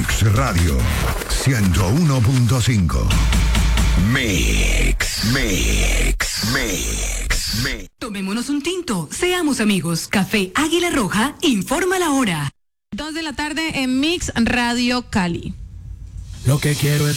Mix Radio 101.5. Mix. Tomémonos un tinto, seamos amigos. Café Águila Roja informa la hora. 2 de la tarde en Mix Radio Cali. Lo que quiero es